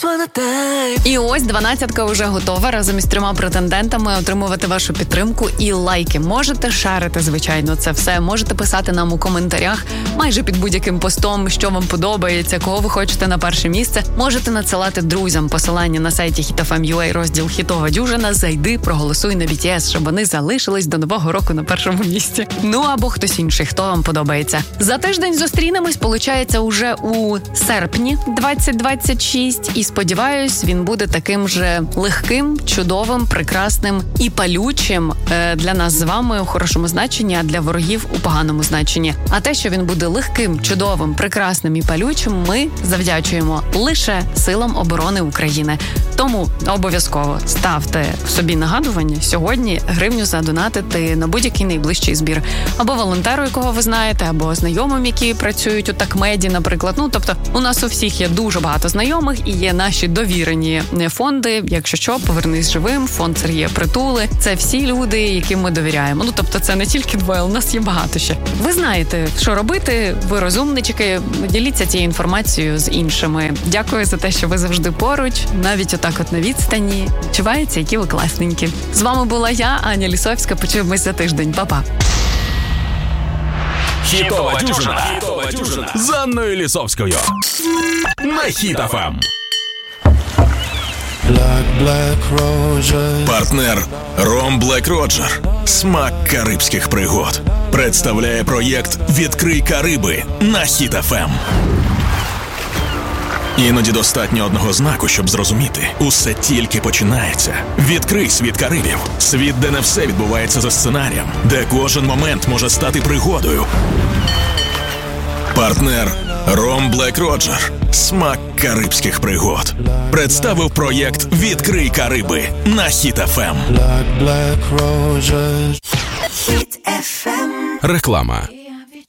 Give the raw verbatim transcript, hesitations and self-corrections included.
І ось дванадцятка вже готова разом із трьома претендентами отримувати вашу підтримку і лайки. Можете шерити, звичайно, це все. Можете писати нам у коментарях майже під будь-яким постом, що вам подобається, кого ви хочете на перше місце. Можете надсилати друзям посилання на сайті хіт еф ем крапка ю а, розділ «Хітова дюжина». Зайди, проголосуй на бі ті ес, щоб вони залишились до Нового року на першому місці. Ну або хтось інший, хто вам подобається. За тиждень зустрінемось, получається, уже у серпні двадцять двадцять шість. І сподіваюсь, він буде таким же легким, чудовим, прекрасним і палючим е, для нас з вами у хорошому значенні, а для ворогів у поганому значенні. А те, що він буде легким, чудовим, прекрасним і палючим, ми завдячуємо лише силам оборони України. Тому обов'язково ставте собі нагадування сьогодні гривню задонатити на будь-який найближчий збір. Або волонтеру, якого ви знаєте, або знайомим, які працюють у Такмеді, наприклад. Ну, тобто, у нас у всіх є дуже багато знайомих і є наші довірені фонди. Якщо що, «Повернись живим», фонд Сергія Притули. Це всі люди, яким ми довіряємо. Ну, тобто, це не тільки двоє, у нас є багато ще. Ви знаєте, що робити, ви розумнички, діліться цією інформацією з іншими. Дякую за те, що ви завжди поруч, навіть отак от на відстані. Чувається, які ви класненькі. З вами була я, Аня Лісовська. Почуємось за тиждень. Па-па. Хітова дюжина. Хітова дюжина. З Анною Лісовською. На Хіт еф ем. Партнер Ром Блек Роджер. Смак карибських пригод. Представляє проєкт «Відкрий Кариби» на Хіт еф ем. Іноді достатньо одного знаку, щоб зрозуміти. Усе тільки починається. Відкрий світ Карибів. Світ, де не все відбувається за сценарієм. Де кожен момент може стати пригодою. Партнер Ром Блек Роджер. Смак карибських пригод. Представив проєкт «Відкрий Кариби» на Хіт еф ем. Реклама.